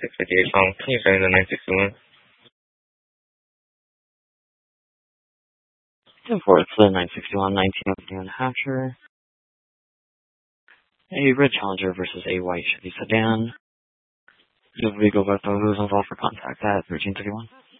658 pound. Can you find the 961? 10-4, it's the 961, 19 New Hampshire. A red Challenger versus a white Chevy sedan. You'll be go back to those involved for contact at 1331.